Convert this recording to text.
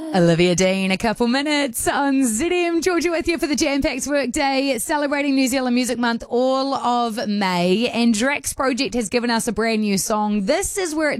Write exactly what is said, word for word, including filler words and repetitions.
Olivia Dean, a couple minutes on Z M. Georgia with you for the Jam-Packed Workday, celebrating New Zealand Music Month all of May. And Drax Project has given us a brand new song. This is where it's